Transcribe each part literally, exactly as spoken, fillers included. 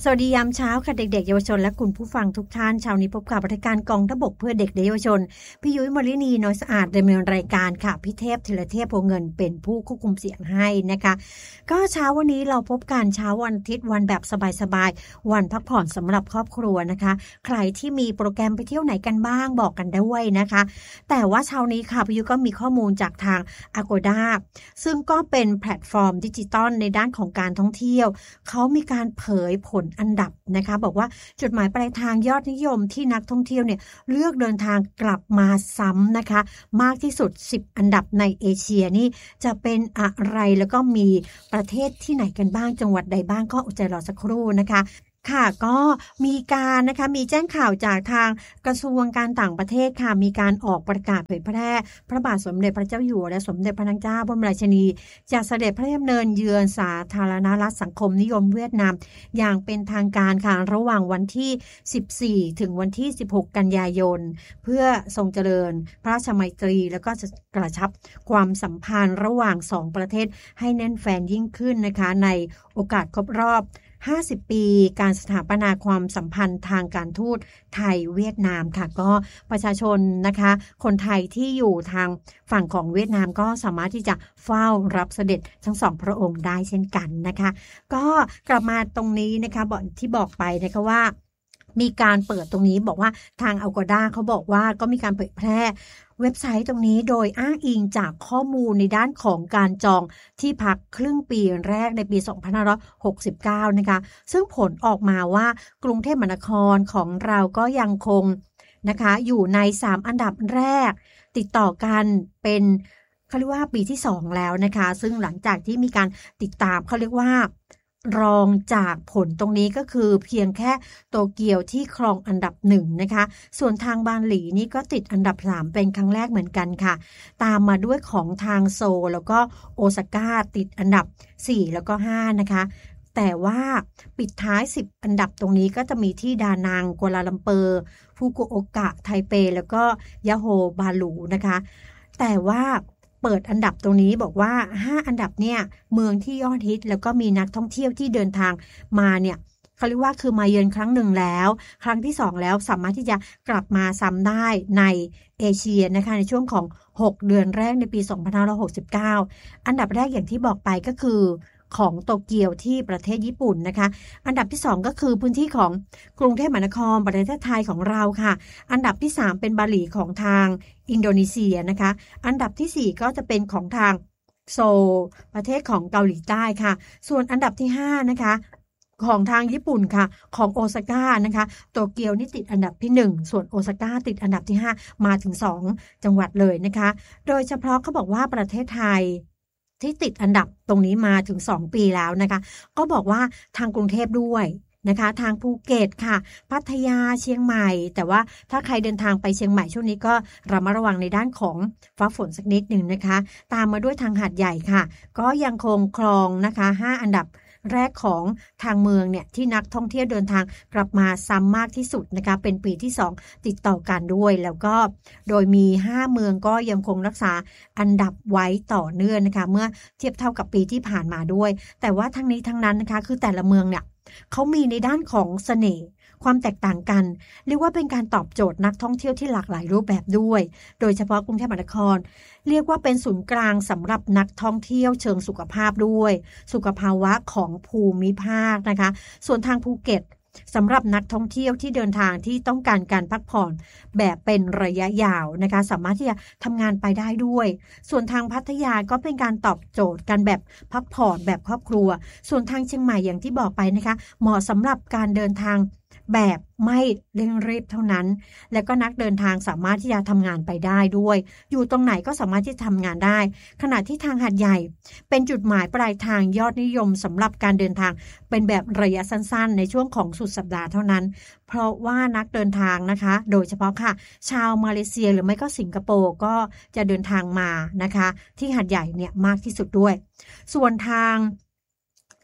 สวัสดียามเช้าค่ะเด็กๆเยาวชนและคุณผู้ฟังทุกท่านเช้านี้พบกับรายการกองทัพบกเพื่อเด็กและเยาวชนพี่ยุ้ยมลินีน้อยสะอาดดำเนินรายการค่ะพี่เทพธีรเทพโพเงินเป็นผู้ควบคุมเสียงให้นะคะก็เช้าวันนี้เราพบกันเช้าวันอาทิตย์วันแบบสบายๆวันพักผ่อนสำหรับครอบครัวนะคะใครที่มีโปรแกรมไปเที่ยวไหนกันบ้างบอกกันด้วยนะคะแต่ว่าเช้านี้ค่ะพี่ยุ้ยก็มีข้อมูลจากทาง Agoda ซึ่งก็เป็นแพลตฟอร์มดิจิตอลในด้านของการท่องเที่ยวเขามีการเผยผลอันดับนะคะบอกว่าจุดหมายปลายทางยอดนิยมที่นักท่องเที่ยวเนี่ยเลือกเดินทางกลับมาซ้ำนะคะมากที่สุดสิบอันดับในเอเชียนี่จะเป็นอะไรแล้วก็มีประเทศที่ไหนกันบ้างจังหวัดใดบ้างก็อดใจรอสักครู่นะคะค่ะก็มีการนะคะมีแจ้งข่าวจากทางกระทรวงการต่างประเทศค่ะมีการออกประกาศเผยแพร่พระบาทสมเด็จพระเจ้าอยู่หัวและสมเด็จพระนางเจ้าบรมราชินีจะเสด็จพระดำเนินเยือนสาธารณรัฐสังคมนิยมเวียดนามอย่างเป็นทางการค่ะระหว่างวันที่สิบสี่ถึงวันที่สิบหกกันยายนเพื่อทรงเจริญพระราชมัยตรีแล้วก็จะกระชับความสัมพันธ์ระหว่างสองประเทศให้แน่นแฟ้นยิ่งขึ้นนะคะในโอกาสครบรอบห้าสิบปีการสถาปนาความสัมพันธ์ทางการทูตไทยเวียดนามค่ะก็ประชาชนนะคะคนไทยที่อยู่ทางฝั่งของเวียดนามก็สามารถที่จะเฝ้ารับเสด็จทั้งสองพระองค์ได้เช่นกันนะคะก็กลับมาตรงนี้นะคะบอกที่บอกไปนะคะว่ามีการเปิดตรงนี้บอกว่าทาง Agoda เขาบอกว่าก็มีการเผยแพร่เว็บไซต์ตรงนี้โดยอ้างอิงจากข้อมูลในด้านของการจองที่พักครึ่งปีแรกในปีสองพันห้าร้อยหกสิบเก้านะคะซึ่งผลออกมาว่ากรุงเทพมหานครของเราก็ยังคงนะคะอยู่ในสามอันดับแรกติดต่อกันเป็นเขาเรียกว่าปีที่สองแล้วนะคะซึ่งหลังจากที่มีการติดตามเขาเรียกว่ารองจากผลตรงนี้ก็คือเพียงแค่โตเกียวที่ครองอันดับหนึ่งนะคะส่วนทางบาหลีนี่ก็ติดอันดับสามเป็นครั้งแรกเหมือนกันค่ะตามมาด้วยของทางโซลแล้วก็โอซาก้าติดอันดับสี่แล้วก็ห้านะคะแต่ว่าปิดท้ายสิบอันดับตรงนี้ก็จะมีที่ดานังกัวลาลัมเปอร์ฟุกุโอกะไทเปแล้วก็ยะโฮบาลูนะคะแต่ว่าเปิดอันดับตรงนี้บอกว่าห้าอันดับเนี่ยเมืองที่ยอดฮิตแล้วก็มีนักท่องเที่ยวที่เดินทางมาเนี่ยเขาเรียกว่าคือมาเยือนครั้งหนึ่งแล้วครั้งที่สองแล้วสามารถที่จะกลับมาซ้ำได้ในเอเชียนะคะในช่วงของหกเดือนแรกในปีสองพันห้าร้อยหกสิบเก้าอันดับแรกอย่างที่บอกไปก็คือของโตเกียวที่ประเทศญี่ปุ่นนะคะอันดับที่สองก็คือพื้นที่ของกรุงเทพมหานครประเทศไทยของเราค่ะอันดับที่สามเป็นบาหลีของทางอินโดนีเซียนะคะอันดับที่สี่ก็จะเป็นของทางโซลประเทศของเกาหลีใต้ค่ะส่วนอันดับที่ห้านะคะของทางญี่ปุ่นค่ะของโอซาก้านะคะโตเกียวนี่ติดอันดับที่หนึ่งส่วนโอซาก้าติดอันดับที่ห้ามาถึงสองจังหวัดเลยนะคะโดยเฉพาะเขาบอกว่าประเทศไทยที่ติดอันดับตรงนี้มาถึงสองปีแล้วนะคะก็บอกว่าทางกรุงเทพด้วยนะคะทางภูเก็ตค่ะพัทยาเชียงใหม่แต่ว่าถ้าใครเดินทางไปเชียงใหม่ช่วงนี้ก็ระมัดระวังในด้านของฟ้าฝนสักนิดหนึ่งนะคะตามมาด้วยทางหาดใหญ่ค่ะก็ยังคงครองนะคะห้าอันดับแรกของทางเมืองเนี่ยที่นักท่องเที่ยวเดินทางกลับมาซ้ำมากที่สุดนะคะเป็นปีที่สองติดต่อกันด้วยแล้วก็โดยมีห้าเมืองก็ยังคงรักษาอันดับไว้ต่อเนื่องนะคะเมื่อเทียบเท่ากับปีที่ผ่านมาด้วยแต่ว่าทั้งนี้ทั้งนั้นนะคะคือแต่ละเมืองเนี่ยเขามีในด้านของเสน่ห์ความแตกต่างกันเรียกว่าเป็นการตอบโจทย์นักท่องเที่ยวที่หลากหลายรูปแบบด้วยโดยเฉพาะกรุงเทพมหานครเรียกว่าเป็นศูนย์กลางสำหรับนักท่องเที่ยวเชิงสุขภาพด้วยสุขภาวะของภูมิภาคนะคะส่วนทางภูเก็ตสำหรับนักท่องเที่ยวที่เดินทางที่ต้องการการพักผ่อนแบบเป็นระยะยาวนะคะสามารถที่จะทำงานไปได้ด้วยส่วนทางพัทยาก็เป็นการตอบโจทย์กันแบบพักผ่อนแบบครอบครัวส่วนทางเชียงใหม่อย่างที่บอกไปนะคะเหมาะสำหรับการเดินทางแบบไม่เร่งรีบเท่านั้นและก็นักเดินทางสามารถที่จะทำงานไปได้ด้วยอยู่ตรงไหนก็สามารถที่จะทำงานได้ขณะที่ทางหาดใหญ่เป็นจุดหมายปลายทางยอดนิยมสำหรับการเดินทางเป็นแบบระยะสั้นๆในช่วงของสุดสัปดาห์เท่านั้นเพราะว่านักเดินทางนะคะโดยเฉพาะค่ะชาวมาเลเซียหรือไม่ก็สิงคโปร์ก็จะเดินทางมานะคะที่หาดใหญ่เนี่ยมากที่สุดด้วยส่วนทาง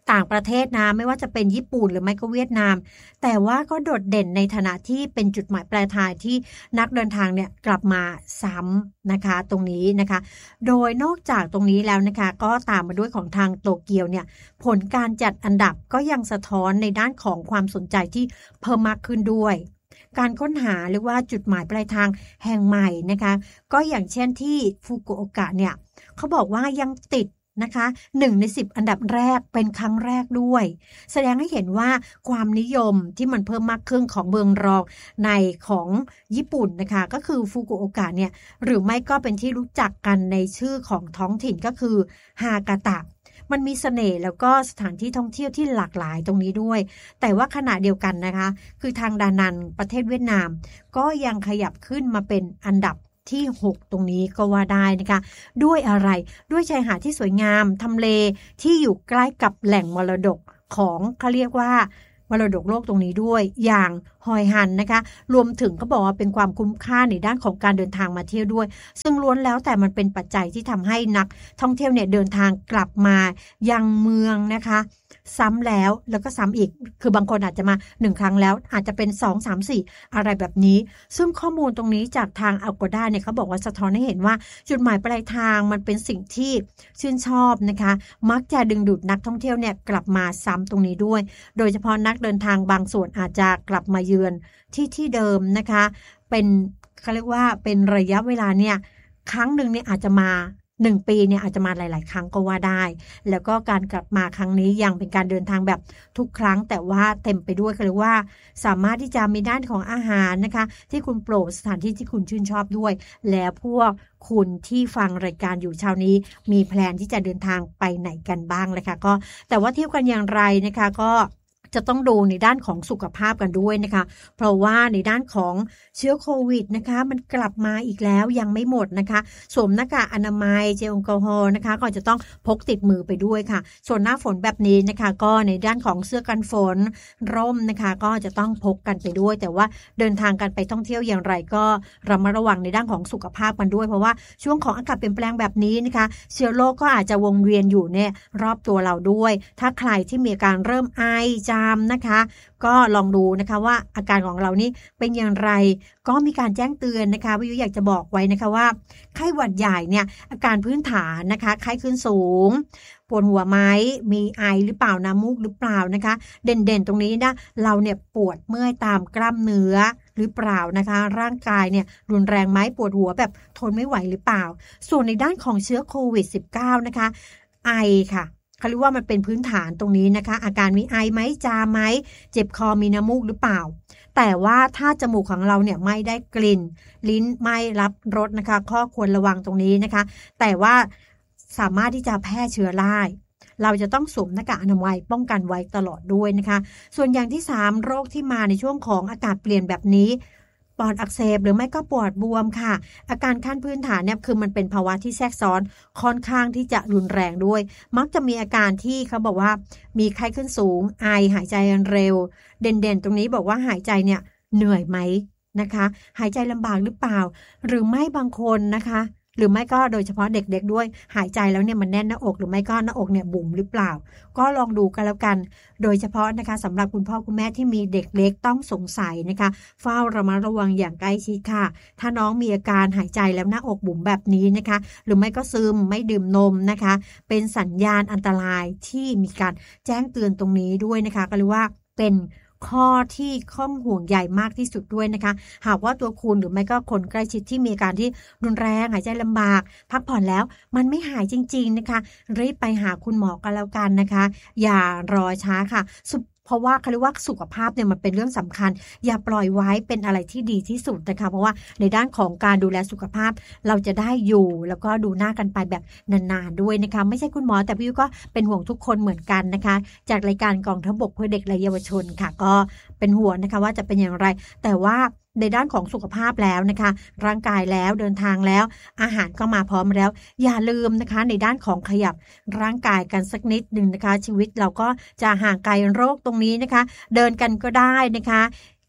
ต่างประเทศนะไม่ว่าจะเป็นญี่ปุ่นหรือไม่ก็เวียดนามแต่ว่าก็โดดเด่นในฐานะที่เป็นจุดหมายปลายทางที่นักเดินทางเนี่ยกลับมาซ้ำนะคะตรงนี้นะคะโดยนอกจากตรงนี้แล้วนะคะก็ตามมาด้วยของทางโตเกียวเนี่ยผลการจัดอันดับก็ยังสะท้อนในด้านของความสนใจที่เพิ่มมากขึ้นด้วยการค้นหาหรือว่าจุดหมายปลายทางแห่งใหม่นะคะก็อย่างเช่นที่ฟุกุโอกะเนี่ยเขาบอกว่ายังติดนะคะหนึ่งในสิบอันดับแรกเป็นครั้งแรกด้วยแสดงให้เห็นว่าความนิยมที่มันเพิ่มมากขึ้นของเมืองรองในของญี่ปุ่นนะคะก็คือฟุกุโอกะเนี่ยหรือไม่ก็เป็นที่รู้จักกันในชื่อของท้องถิ่นก็คือฮากาตะมันมีเสน่ห์แล้วก็สถานที่ท่องเที่ยวที่หลากหลายตรงนี้ด้วยแต่ว่าขณะเดียวกันนะคะคือทางดานันประเทศเวียดนามก็ยังขยับขึ้นมาเป็นอันดับที่หกตรงนี้ก็ว่าได้นะคะด้วยอะไรด้วยชายหาดที่สวยงามทำเลที่อยู่ใกล้กับแหล่งมรดกของเขาเรียกว่ามรดกโลกตรงนี้ด้วยอย่างฮอยฮันนะคะรวมถึงก็บอกว่าเป็นความคุ้มค่าในด้านของการเดินทางมาเที่ยวด้วยซึ่งล้วนแล้วแต่มันเป็นปัจจัยที่ทำให้นักท่องเที่ยวเนี่ยเดินทางกลับมายังเมืองนะคะซ้ำแล้วแล้วก็ซ้ำอีกคือบางคนอาจจะมาหนึ่งครั้งแล้วอาจจะเป็นสอง สาม สี่อะไรแบบนี้ซึ่งข้อมูลตรงนี้จากทาง Agoda เนี่ยเขาบอกว่าสะท้อนให้เห็นว่าจุดหมายปลายทางมันเป็นสิ่งที่ชื่นชอบนะคะมักจะดึงดูดนักท่องเที่ยวเนี่ยกลับมาซ้ำตรงนี้ด้วยโดยเฉพาะนักเดินทางบางส่วนอาจจะกลับมาเยือนที่ที่เดิมนะคะเป็นเขาเรียกว่าเป็นระยะเวลาเนี่ยครั้งหนึ่งเนี่ยอาจจะมาหนึ่งปีเนี่ยอาจจะมาหลายๆครั้งก็ว่าได้แล้วก็การกลับมาครั้งนี้ยังเป็นการเดินทางแบบทุกครั้งแต่ว่าเต็มไปด้วยเขาเรียกว่าสามารถที่จะมีด้านของอาหารนะคะที่คุณโปรดสถานที่ที่คุณชื่นชอบด้วยแล้วพวกคุณที่ฟังรายการอยู่เช้านี้มีแพลนที่จะเดินทางไปไหนกันบ้างเลยค่ะก็แต่ว่าเที่ยวกันอย่างไรนะคะก็จะต้องดูในด้านของสุขภาพกันด้วยนะคะเพราะว่าในด้านของเชื้อโควิดนะคะมันกลับมาอีกแล้วยังไม่หมดนะคะสวมหน้ากากอนามัยเจลแอลกอฮอล์นะคะก็จะต้องพกติดมือไปด้วยค่ะส่วนหน้าฝนแบบนี้นะคะก็ในด้านของเสื้อกันฝนร่มนะคะก็จะต้องพกกันไปด้วยแต่ว่าเดินทางกันไปท่องเที่ยวอย่างไรก็ระมัดระวังในด้านของสุขภาพกันด้วยเพราะว่าช่วงของอากาศเปลี่ยนแปลงแบบนี้นะคะเชื้อโรคก็อาจจะวงเวียนอยู่เนี่ยรอบตัวเราด้วยถ้าใครที่มีอาการเริ่มไอจามนะคะก็ลองดูนะคะว่าอาการของเรานี่เป็นอย่างไรก็มีการแจ้งเตือนนะคะวิทยุอยากจะบอกไว้นะคะว่าไข้หวัดใหญ่เนี่ยอาการพื้นฐานนะคะไข้ขึ้นสูงปวดหัวไหมมีไอหรือเปล่าน้ำมูกหรือเปล่านะคะเด่นๆตรงนี้นะเราเนี่ยปวดเมื่อยตามกล้ามเนื้อหรือเปล่านะคะร่างกายเนี่ยรุนแรงไหมปวดหัวแบบทนไม่ไหวหรือเปล่าส่วนในด้านของเชื้อโควิด สิบเก้า นะคะไอค่ะเขาเรียกว่ามันเป็นพื้นฐานตรงนี้นะคะอาการมีไอไหมจามไหมเจ็บคอมีน้ำมูกหรือเปล่าแต่ว่าถ้าจมูกของเราเนี่ยไม่ได้กลิ่นลิ้นไม่รับรสนะคะข้อควรระวังตรงนี้นะคะแต่ว่าสามารถที่จะแพร่เชื้อได้เราจะต้องสวมหน้ากากอนามัยป้องกันไว้ตลอดด้วยนะคะส่วนอย่างที่สามโรคที่มาในช่วงของอากาศเปลี่ยนแบบนี้ปอดอักเสบหรือไม่ก็ปอดบวมค่ะอาการขั้นพื้นฐานเนี่ยคือมันเป็นภาวะที่แทรกซ้อนค่อนข้างที่จะรุนแรงด้วยมักจะมีอาการที่เขาบอกว่ามีไข้ขึ้นสูงไอหายใจเร็วเด่นๆตรงนี้บอกว่าหายใจเนี่ยเหนื่อยไหมนะคะหายใจลำบากหรือเปล่าหรือไม่บางคนนะคะหรือไม่ก็โดยเฉพาะเด็กๆด้วยหายใจแล้วเนี่ยมันแน่นหน้าอกหรือไม่ก็หน้าอกเนี่ยบุ๋มหรือเปล่าก็ลองดูกันแล้วกันโดยเฉพาะนะคะสำหรับคุณพ่อคุณแม่ที่มีเด็กเล็กต้องสงสัยนะคะเฝ้าระมัดระวังอย่างใกล้ชิดค่ะถ้าน้องมีอาการหายใจแล้วหน้าอกบุ๋มแบบนี้นะคะหรือไม่ก็ซึมไม่ดื่มนมนะคะเป็นสัญญาณอันตรายที่มีการแจ้งเตือนตรงนี้ด้วยนะคะก็เรียกว่าเป็นข้อที่ข้องห่วงใยมากที่สุดด้วยนะคะหากว่าตัวคุณหรือไม่ก็คนใกล้ชิดที่มีอาการที่รุนแรงหายใจลำบากพักผ่อนแล้วมันไม่หายจริงๆนะคะรีบไปหาคุณหมอกันแล้วกันนะคะอย่ารอช้าค่ะเพราะว่าเขาเรียกว่าสุขภาพเนี่ยมันเป็นเรื่องสำคัญอย่าปล่อยไว้เป็นอะไรที่ดีที่สุดนะคะเพราะว่าในด้านของการดูแลสุขภาพเราจะได้อยู่แล้วก็ดูหน้ากันไปแบบนานๆด้วยนะคะไม่ใช่คุณหมอแต่พี่ก็เป็นห่วงทุกคนเหมือนกันนะคะจากรายการกองทัพบกเพื่อเด็กและเยาวชนค่ะก็เป็นห่วงนะคะว่าจะเป็นอย่างไรแต่ว่าในด้านของสุขภาพแล้วนะคะร่างกายแล้วเดินทางแล้วอาหารก็มาพร้อมแล้วอย่าลืมนะคะในด้านของขยับร่างกายกันสักนิดนึงนะคะชีวิตเราก็จะห่างไกลโรคตรงนี้นะคะเดินกันก็ได้นะคะ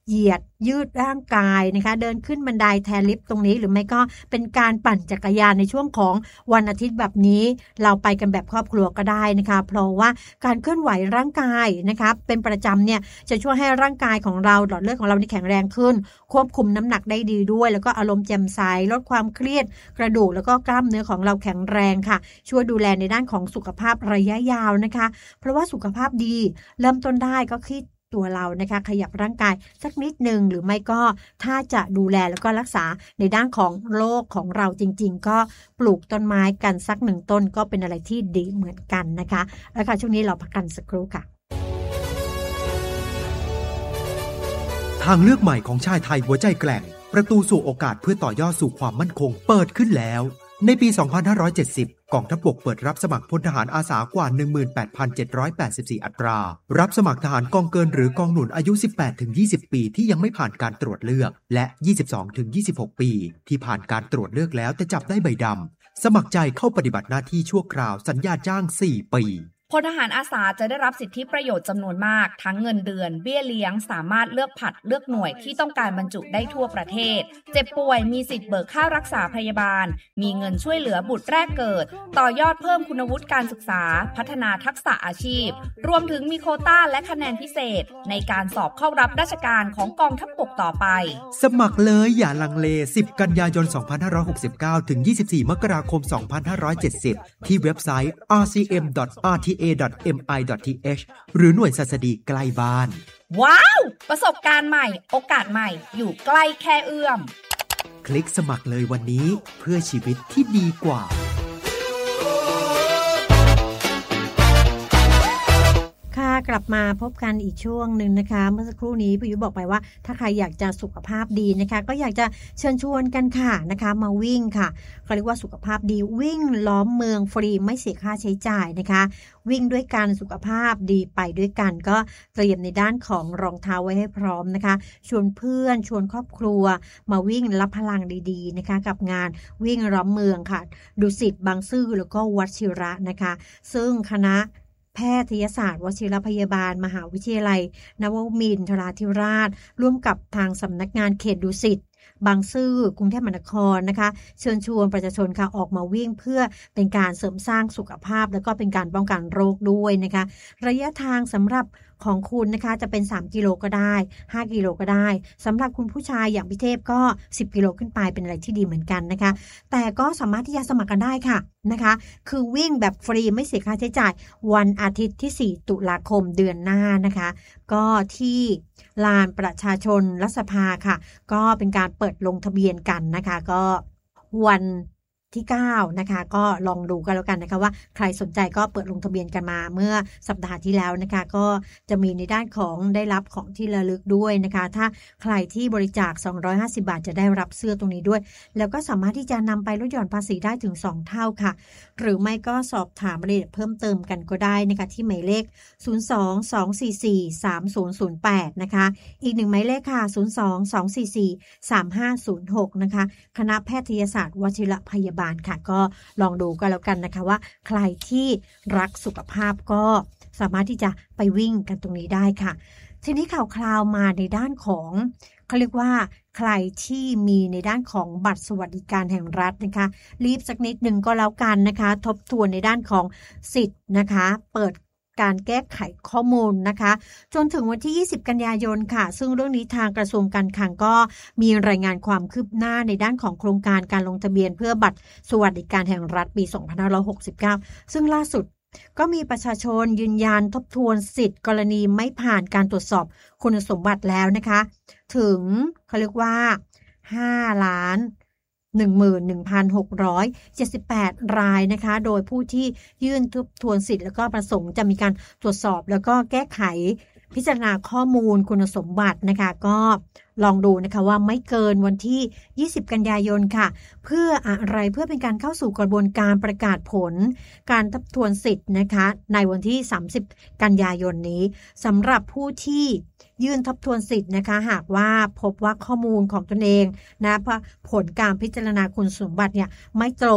เหยียดยืดร่างกายนะคะเดินขึ้นบันไดแทนลิฟต์ตรงนี้หรือไม่ก็เป็นการปั่นจักรยานในช่วงของวันอาทิตย์แบบนี้เราไปกันแบบครอบครัวก็ได้นะคะเพราะว่าการเคลื่อนไหวร่างกายนะคะเป็นประจำเนี่ยจะช่วยให้ร่างกายของเราหลอดเลือดของเรานี่แข็งแรงขึ้นควบคุมน้ำหนักได้ดีด้วยแล้วก็อารมณ์แจ่มใสลดความเครียดกระดูกแล้วก็กล้ามเนื้อของเราแข็งแรงค่ะช่วยดูแลในด้านของสุขภาพระยะยาวนะคะเพราะว่าสุขภาพดีเริ่มต้นได้ก็คิดตัวเรานะคะขยับร่างกายสักนิดนึงหรือไม่ก็ถ้าจะดูแลแล้วก็รักษาในด้านของโรคของเราจริงๆก็ปลูกต้นไม้กันสักหนึ่งต้นก็เป็นอะไรที่ดีเหมือนกันนะคะแล้วค่ะช่วงนี้เราพักกันสักครู่ค่ะทางเลือกใหม่ของชายไทยหัวใจแกร่งประตูสู่โอกาสเพื่อต่อยอดสู่ความมั่นคงเปิดขึ้นแล้วในปี สองพันห้าร้อยเจ็ดสิบ กองทัพบกเปิดรับสมัครพลทหารอาสากว่า หนึ่งหมื่นแปดพันเจ็ดร้อยแปดสิบสี่ อัตรารับสมัครทหารกองเกินหรือกองหนุนอายุ สิบแปดถึงยี่สิบ ปีที่ยังไม่ผ่านการตรวจเลือกและ ยี่สิบสองถึงยี่สิบหก ปีที่ผ่านการตรวจเลือกแล้วแต่จับได้ใบดำสมัครใจเข้าปฏิบัติหน้าที่ชั่วคราวสัญญาจ้าง สี่ ปีพลทหารอาสาจะได้รับสิทธิประโยชน์จำนวนมากทั้งเงินเดือนเบี้ยเลี้ยงสามารถเลือกผัดเลือกหน่วยที่ต้องการบรรจุได้ทั่วประเทศเจ็บป่วยมีสิทธิ์เบิกค่ารักษาพยาบาลมีเงินช่วยเหลือบุตรแรกเกิดต่อยอดเพิ่มคุณวุฒิการศึกษาพัฒนาทักษะอาชีพรวมถึงมีโควต้าและคะแนนพิเศษในการสอบเข้ารับราชการของกองทัพบกต่อไปสมัครเลยอย่าลังเลสิบกันยายนสองพันห้าร้อยหกสิบเก้าถึงยี่สิบสี่มกราคมสองพันห้าร้อยเจ็ดสิบที่เว็บไซต์ อาร์ ซี เอ็ม ดอท อาร์ ที เอ ดอท เอ็ม ไอ ดอท ที เอช หรือหน่วยศัสดีใกล้บ้านว้าวประสบการณ์ใหม่โอกาสใหม่อยู่ใกล้แค่เอื้อมคลิกสมัครเลยวันนี้เพื่อชีวิตที่ดีกว่าค่ะกลับมาพบกันอีกช่วงหนึ่งนะคะเมื่อสักครู่นี้พี่ยุ้ยบอกไปว่าถ้าใครอยากจะสุขภาพดีนะคะก็อยากจะเชิญชวนกันค่ะนะคะมาวิ่งค่ะเขาเรียกว่าสุขภาพดีวิ่งล้อมเมืองฟรีไม่เสียค่าใช้จ่ายนะคะวิ่งด้วยกันสุขภาพดีไปด้วยกันก็เตรียมในด้านของรองเท้าไว้ให้พร้อมนะคะชวนเพื่อนชวนครอบครัวมาวิ่งรับพลังดีๆนะคะกับงานวิ่งล้อมเมืองค่ะดุสิตบางซื่อแล้วก็วชิระนะคะซึ่งคณะแพทยศาสตร์วชิรพยาบาลมหาวิทยาลัยนวมินทราธิราชร่วมกับทางสำนักงานเขตดุสิตบางซื่อกรุงเทพมหานครนะคะเชิญชวนประชาชนค่ะออกมาวิ่งเพื่อเป็นการเสริมสร้างสุขภาพแล้วก็เป็นการป้องกันโรคด้วยนะคะระยะทางสำหรับของคุณนะคะจะเป็นสามกิโลก็ได้ห้ากิโลก็ได้สำหรับคุณผู้ชายอย่างพี่เทพก็สิบกิโลขึ้นไปเป็นอะไรที่ดีเหมือนกันนะคะแต่ก็สามารถที่จะสมัครกันได้ค่ะนะคะคือวิ่งแบบฟรีไม่เสียค่าใช้จ่ายวันอาทิตย์ที่สี่ตุลาคมเดือนหน้านะคะก็ที่ลานประชาชนรัฐสภาค่ะก็เป็นการเปิดลงทะเบียนกันนะคะก็วันที่เก้านะคะก็ลองดูกันแล้วกันนะคะว่าใครสนใจก็เปิดลงทะเบียนกันมาเมื่อสัปดาห์ที่แล้วนะคะก็จะมีในด้านของได้รับของที่ระลึกด้วยนะคะถ้าใครที่บริจาคสองร้อยห้าสิบบาทจะได้รับเสื้อตรงนี้ด้วยแล้วก็สามารถที่จะนำไปลดหย่อนภาษีได้ถึงสองเท่าค่ะหรือไม่ก็สอบถามรายละเอียดเพิ่มเติมกันก็ได้นะคะที่หมายเลขศูนย์ สอง สอง สี่ สี่ สาม ศูนย์ ศูนย์ แปดนะคะอีกหนึ่งหมายเลขค่ะศูนย์ สอง สอง สี่ สี่ สาม ห้า ศูนย์ หกนะคะคณะแพทยศาสตร์วชิรพยาบาลค่ะก็ลองดูกันแล้วกันนะคะว่าใครที่รักสุขภาพก็สามารถที่จะไปวิ่งกันตรงนี้ได้ค่ะทีนี้ข่าวคราวมาในด้านของเขาเรียกว่าใครที่มีในด้านของบัตรสวัสดิการแห่งรัฐนะคะรีบสักนิดหนึ่งก็แล้วกันนะคะทบทวนในด้านของสิทธิ์นะคะเปิดการแก้ไขข้อมูลนะคะจนถึงวันที่ยี่สิบกันยายนค่ะซึ่งเรื่องนี้ทางกระทรวงการคลังก็มีรายงานความคืบหน้าในด้านของโครงการการลงทะเบียนเพื่อบัตรสวัสดิการแห่งรัฐปีสองพันห้าร้อยหกสิบเก้าซึ่งล่าสุดก็มีประชาชนยืนยันทบทวนสิทธิ์กรณีไม่ผ่านการตรวจสอบคุณสมบัติแล้วนะคะถึงเขาเรียกว่าห้าล้านหนึ่งหมื่นหนึ่งพันหกร้อยเจ็ดสิบแปด รายนะคะโดยผู้ที่ยื่นทบทวนสิทธิ์แล้วก็ประสงค์จะมีการตรวจสอบแล้วก็แก้ไขพิจารณาข้อมูลคุณสมบัตินะคะก็ลองดูนะคะว่าไม่เกินวันที่ยี่สิบกันยายนค่ะเพื่ออะไรเพื่อเป็นการเข้าสู่กระบวนการประกาศผลการทบทวนสิทธิ์นะคะในวันที่สามสิบกันยายนนี้สำหรับผู้ที่ยื่นทบทวนสิทธิ์นะคะหากว่าพบว่าข้อมูลของตนเองนะผลการพิจารณาคุณสมบัติเนี่ยไม่ตรง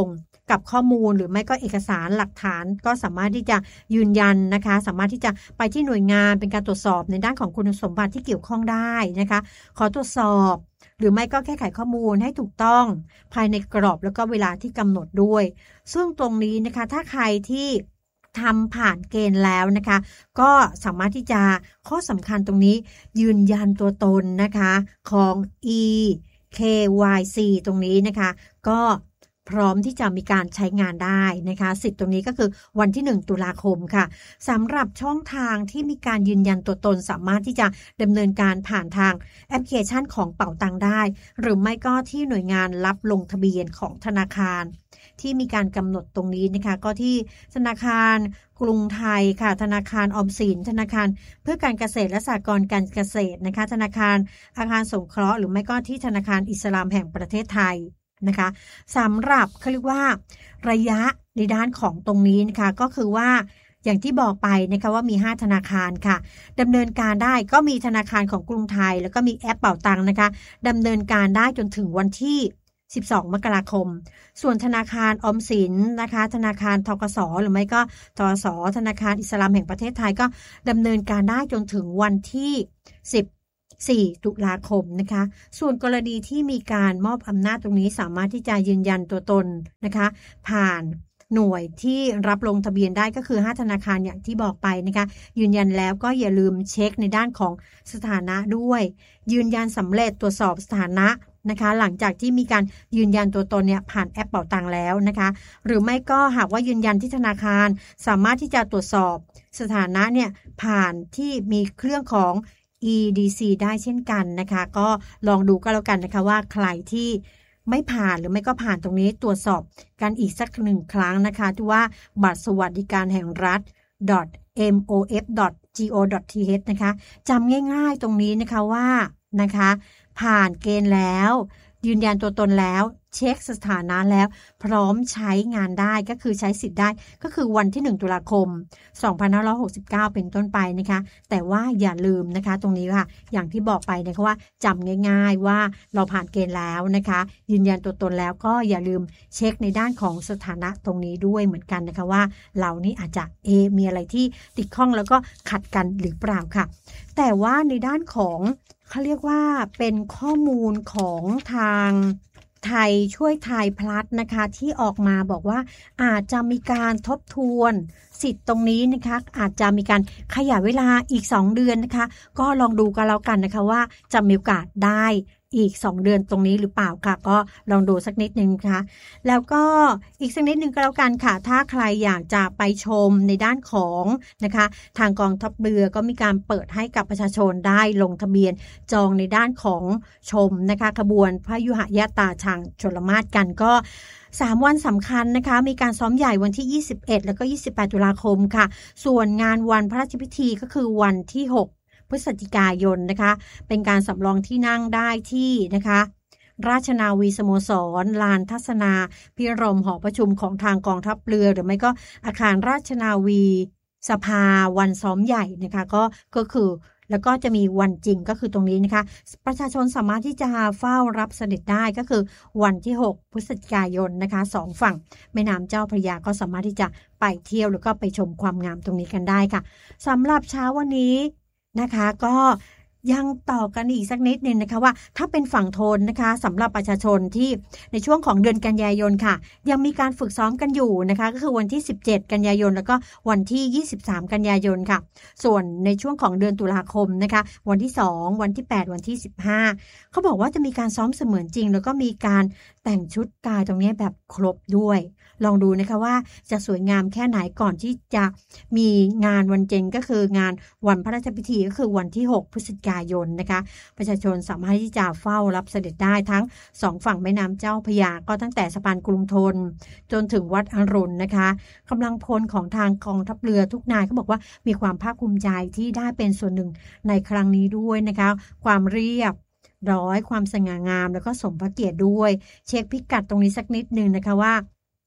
กับข้อมูลหรือไม่ก็เอกสารหลักฐานก็สามารถที่จะยืนยันนะคะสามารถที่จะไปที่หน่วยงานเป็นการตรวจสอบในด้านของคุณสมบัติที่เกี่ยวข้องได้นะคะขอตรวจสอบหรือไม่ก็แก้ไขข้อมูลให้ถูกต้องภายในกรอบแล้วก็เวลาที่กำหนดด้วยซึ่งตรงนี้นะคะถ้าใครที่ทำผ่านเกณฑ์แล้วนะคะก็สามารถที่จะข้อสำคัญตรงนี้ยืนยันตัวตนนะคะของ อี เค วาย ซี ตรงนี้นะคะก็พร้อมที่จะมีการใช้งานได้นะคะสิทธิ์ตรงนี้ก็คือวันที่หนึ่งตุลาคมค่ะสำหรับช่องทางที่มีการยืนยันตัวตนสามารถที่จะดำเนินการผ่านทางแอปพลิเคชันของเป๋าตังได้หรือไม่ก็ที่หน่วยงานรับลงทะเบียนของธนาคารที่มีการกำหนดตรงนี้นะคะก็ที่ธนาคารกรุงไทยค่ะธนาคารออมสินธนาคารเพื่อการเกษตรและสหกรณ์การเกษตรนะคะธนาคารอาคารสงเคราะห์หรือไม่ก็ที่ธนาคารอิสลามแห่งประเทศไทยนะคะสำหรับเขาเรียกว่าระยะในด้านของตรงนี้นะคะก็คือว่าอย่างที่บอกไปนะคะว่ามีห้าธนาคารค่ะดำเนินการได้ก็มีธนาคารของกรุงไทยแล้วก็มีแอปเป๋าตังนะคะดำเนินการได้จนถึงวันที่สิบสองมกราคมส่วนธนาคารออมสินนะคะธนาคารธกสหรือไม่ก็ธกสธนาคารอิสลามแห่งประเทศไทยก็ดำเนินการได้จนถึงวันที่สิบสี่ตุลาคมนะคะส่วนกรณีที่มีการมอบอำนาจตรงนี้สามารถที่จะยืนยันตัวตนนะคะผ่านหน่วยที่รับลงทะเบียนได้ก็คือห้าธนาคารอย่างที่บอกไปนะคะยืนยันแล้วก็อย่าลืมเช็คในด้านของสถานะด้วยยืนยันสำเร็จตรวจสอบสถานะนะคะหลังจากที่มีการยืนยันตัวตนเนี่ยผ่านแอปเป๋าตังแล้วนะคะหรือไม่ก็หากว่ายืนยันที่ธนาคารสามารถที่จะตรวจสอบสถานะเนี่ยผ่านที่มีเครื่องของ อี ดี ซี ได้เช่นกันนะคะก็ลองดูก็แล้วกันนะคะว่าใครที่ไม่ผ่านหรือไม่ก็ผ่านตรงนี้ตรวจสอบกันอีกสักหนึ่งครั้งนะคะที่ว่าบัตรสวัสดิการแห่งรัฐ เอ็ม โอ เอฟ ดอท จี โอ ดอท ที เอช นะคะจำง่ายๆตรงนี้นะคะว่านะคะผ่านเกณฑ์แล้วยืนยันตัวตนแล้วเช็คสถานะแล้วพร้อมใช้งานได้ก็คือใช้สิทธิ์ได้ก็คือวันที่หนึ่งตุลาคมสองพันห้าร้อยหกสิบเก้าเป็นต้นไปนะคะแต่ว่าอย่าลืมนะคะตรงนี้ค่ะอย่างที่บอกไปนะคะว่าจำง่ายๆว่าเราผ่านเกณฑ์แล้วนะคะยืนยันตัวตนแล้วก็อย่าลืมเช็คในด้านของสถานะตรงนี้ด้วยเหมือนกันนะคะว่าเรานี่อาจจะเอมีอะไรที่ติดข้องแล้วก็ขัดกันหรือเปล่าค่ะแต่ว่าในด้านของเขาเรียกว่าเป็นข้อมูลของทางไทยช่วยไทยพลัสนะคะที่ออกมาบอกว่าอาจจะมีการทบทวนสิทธิ์ตรงนี้นะคะอาจจะมีการขยายเวลาอีกสองเดือนนะคะก็ลองดูกันแล้วกันนะคะว่าจะมีโอกาสได้อีกสองเดือนตรงนี้หรือเปล่าค่ะก็ลองดูสักนิดนึงค่ะแล้วก็อีกสักนิดนึงก็แล้วกันค่ะถ้าใครอยากจะไปชมในด้านของนะคะทางกองทัพเรือก็มีการเปิดให้กับประชาชนได้ลงทะเบียนจองในด้านของชมนะคะขบวนพยุหยาตราช้างชลมาศกันก็สามวันสำคัญนะคะมีการซ้อมใหญ่วันที่ยี่สิบเอ็ดแล้วก็ยี่สิบแปดตุลาคมค่ะส่วนงานวันพระราชพิธีก็คือวันที่หกพฤศจิกายนนะคะเป็นการสำรองที่นั่งได้ที่นะคะราชนาวีสโมสรลานทัศนาพิรมหอประชุมของทางกองทัพเรือหรือไม่ก็อาคารราชนาวีสภาวันซ้อมใหญ่นะคะก็ก็คือแล้วก็จะมีวันจริงก็คือตรงนี้นะคะประชาชนสามารถที่จะเฝ้ารับเสด็จได้ก็คือวันที่หกพฤศจิกายนนะคะสองฝั่งแม่น้ำเจ้าพระยาก็สามารถที่จะไปเที่ยวแล้วก็ไปชมความงามตรงนี้กันได้ค่ะสำหรับเช้าวันนี้นะคะก็ยังต่อกันอีกสักนิดนึงนะคะว่าถ้าเป็นฝั่งทนนะคะสำหรับประชาชนที่ในช่วงของเดือนกันยายนค่ะยังมีการฝึกซ้อมกันอยู่นะคะก็คือวันที่สิบเจ็ดกันยายนแล้วก็วันที่ยี่สิบสามกันยายนค่ะส่วนในช่วงของเดือนตุลาคมนะคะวันที่สองวันที่แปดวันที่สิบห้าเขาบอกว่าจะมีการซ้อมเสมือนจริงแล้วก็มีการแต่งชุดกายตรงนี้แบบครบด้วยลองดูนะคะว่าจะสวยงามแค่ไหนก่อนที่จะมีงานวันจริงก็คืองานวันพระราชพิธีก็คือวันที่หกพฤศจิกายนนะคะประชาชนสามารถที่จะเฝ้ารับเสด็จได้ทั้งสองฝั่งแม่น้ำเจ้าพระยาก็ตั้งแต่สะพานกรุงธนจนถึงวัดอรุณนะคะกำลังพลของทางกองทัพเรือทุกนายเขาบอกว่ามีความภาคภูมิใจที่ได้เป็นส่วนหนึ่งในครั้งนี้ด้วยนะคะความเรียบร้อยความสง่างามแล้วก็สมพระเกียรติด้วยเช็คพิกัดตรงนี้สักนิดนึงนะคะว่า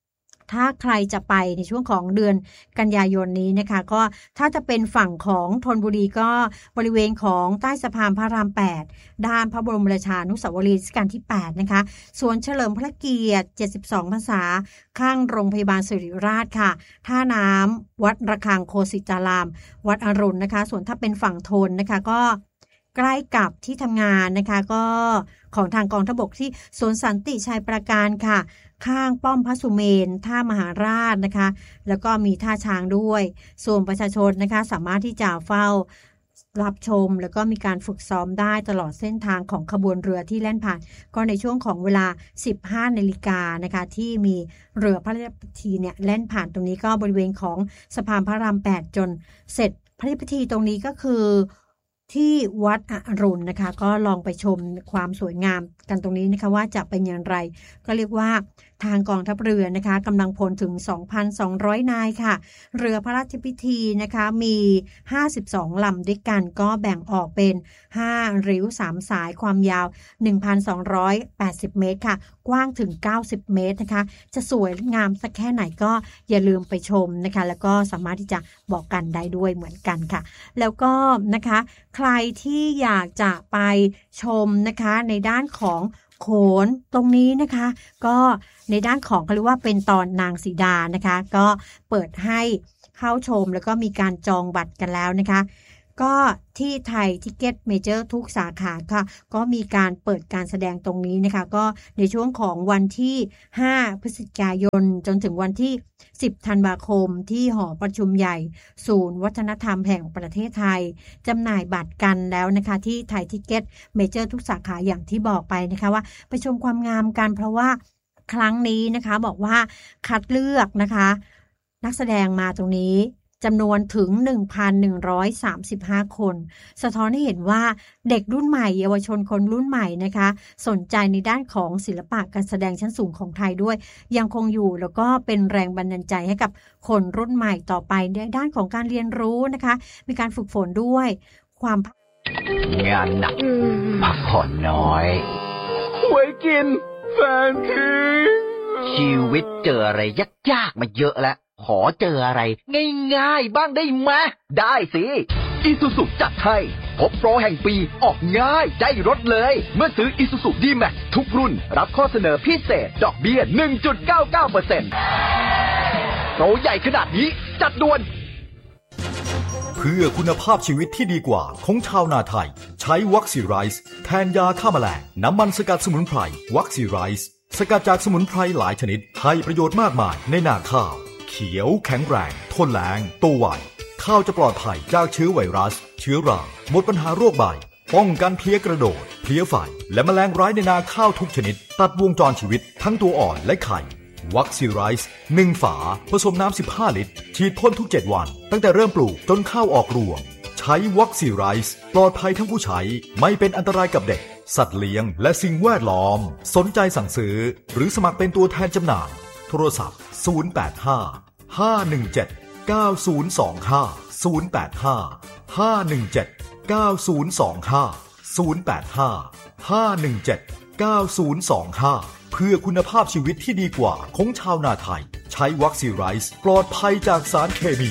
ถ้าใครจะไปในช่วงของเดือนกันยายนนี้นะคะก็ถ้าจะเป็นฝั่งของธนบุรีก็บริเวณของใต้สะพานพระรามแปดด้านพระบรมราชานุสาวรีย์รัชกาลที่แปดนะคะสวนเฉลิมพระเกียรติเจ็ดสิบสองพรรษาข้างโรงพยาบาลศิริราชค่ะท่าน้ำวัดระฆังโคสิตารามวัดอรุณนะคะส่วนถ้าเป็นฝั่งธนนะคะก็ใกล้กับที่ทำงานนะคะก็ของทางกองทัพบกที่สวนสันติชัยปราการค่ะข้างป้อมพระสุเมนท่ามหาราชนะคะแล้วก็มีท่าช้างด้วยส่วนประชาชนนะคะสามารถที่จะเฝ้ารับชมแล้วก็มีการฝึกซ้อมได้ตลอดเส้นทางของขบวนเรือที่แล่นผ่านก็ในช่วงของเวลา สิบห้านาฬิกานะคะที่มีเรือพระราชพิธีเนี่ยแล่นผ่านตรงนี้ก็บริเวณของสะพานพระรามแปดจนเสร็จพระราชพิธีตรงนี้ก็คือที่วัดอรุณนะคะก็ลองไปชมความสวยงามกันตรงนี้นะคะว่าจะเป็นอย่างไรก็เรียกว่าทางกองทัพเรือนะคะกำลังพลถึง สองพันสองร้อย นายค่ะเรือพระราชพิธีนะคะมีห้าสิบสองลำด้วยกันก็แบ่งออกเป็นห้าริ้วสามสายความยาว หนึ่งพันสองร้อยแปดสิบ เมตรค่ะกว้างถึงเก้าสิบเมตรนะคะจะสวยงามสักแค่ไหนก็อย่าลืมไปชมนะคะแล้วก็สามารถที่จะบอกกันได้ด้วยเหมือนกันค่ะแล้วก็นะคะใครที่อยากจะไปชมนะคะในด้านของโขนตรงนี้นะคะก็ในด้านของเขาเรียกว่าเป็นตอนนางสีดานะคะก็เปิดให้เข้าชมแล้วก็มีการจองบัตรกันแล้วนะคะก็ที่ไทยทิกเก็ตเมเจอร์ทุกสาขาค่ะก็มีการเปิดการแสดงตรงนี้นะคะก็ในช่วงของวันที่ห้าพฤศจิกายนจนถึงวันที่สิบธันวาคมที่หอประชุมใหญ่ศูนย์วัฒนธรรมแห่งประเทศไทยจำหน่ายบัตรกันแล้วนะคะที่ไทยทิกเก็ตเมเจอร์ทุกสาขาอย่างที่บอกไปนะคะว่าไปชมความงามกันเพราะว่าครั้งนี้นะคะบอกว่าคัดเลือกนะคะนักแสดงมาตรงนี้จำนวนถึง หนึ่งพันหนึ่งร้อยสามสิบห้า คนสะท้อนให้เห็นว่าเด็กรุ่นใหม่เยาวชนคนรุ่นใหม่นะคะสนใจในด้านของศิลปะการแสดงชั้นสูงของไทยด้วยยังคงอยู่แล้วก็เป็นแรงบันดาลใจให้กับคนรุ่นใหม่ต่อไปในด้านของการเรียนรู้นะคะมีการฝึกฝนด้วยความงานหนักพักผ่อนน้อยไว้กินแฟนทิ้งชีวิตเจออะไรยากๆมาเยอะแล้วขอเจออะไรง่ายๆบ้างได้ไหมได้สิอีซูซุจัดให้พบโปรแห่งปีออกง่ายได้รถเลยเมื่อซื้ออีซูซุ ดี-แม็กซ์ ทุกรุ่นรับข้อเสนอพิเศษดอกเบี้ย หนึ่งจุดเก้าเก้าเปอร์เซ็นต์ โปรใหญ่ขนาดนี้จัดด่วนเพื่อคุณภาพชีวิตที่ดีกว่าของชาวนาไทยใช้วัคซีไรซ์แทนยาฆ่าแมลงน้ำมันสกัดสมุนไพรวัคซีไรซ์สกัดจากสมุนไพรหลายชนิดให้ประโยชน์มากมายในนาข้าวเขียวแข็งแรงทนแล้งโตไวข้าวจะปลอดภัยจากเชื้อไวรัสเชื้อราหมดปัญหาโรคใบป้องกันเพลี้ยกระโดดเพลี้ยไฟและแมลงร้ายในนาข้าวทุกชนิดตัดวงจรชีวิตทั้งตัวอ่อนและไข่วัคซีไรซ์หนึ่งฝาผสมน้ำสิบห้าลิตรฉีดพ่นทุกเจ็ดวันตั้งแต่เริ่มปลูกจนข้าวออกรวงใช้วัคซีไรซ์ปลอดภัยทั้งผู้ใช้ไม่เป็นอันตรายกับเด็กสัตว์เลี้ยงและสิ่งแวดล้อมสนใจสั่งซื้อหรือสมัครเป็นตัวแทนจำหน่ายโทรศัพท์ศูนย์ แปด ห้า ห้า หนึ่ง เจ็ด เก้า ศูนย์ สอง ห้า ศูนย์ แปด ห้า ห้า หนึ่ง เจ็ด เก้า ศูนย์ สอง ห้า ศูนย์ แปด ห้า ห้า หนึ่ง เจ็ด เก้า ศูนย์ สอง ห้าเพื่อคุณภาพชีวิตที่ดีกว่าของชาวนาไทยใช้วัคซีไรซ์ปลอดภัยจากสารเคมี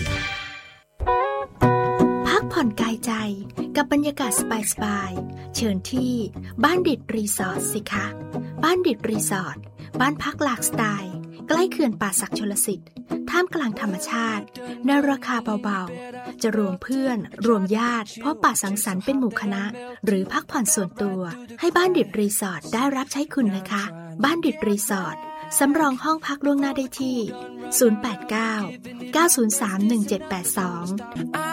พักผ่อนกายใจกับบรรยากาศสบายๆเชิญที่บ้านดิดรีสอร์ทสิคะบ้านดิดรีสอร์ทบ้านพักหลากสไตล์ใกล้เขื่อนป่าสักชลสิทธิ์ท่ามกลางธรรมชาติในราคาเบาๆจะรวมเพื่อนรวมญาติพบปะสังสรรค์เป็นหมู่คณะหรือพักผ่อนส่วนตัวให้บ้านดิดรีสอร์ทได้รับใช้คุณนะคะบ้านดิดรีสอร์ทสำรองห้องพักล่วงหน้าได้ที่ศูนย์ แปด เก้า เก้า ศูนย์ สาม หนึ่ง เจ็ด แปด สอง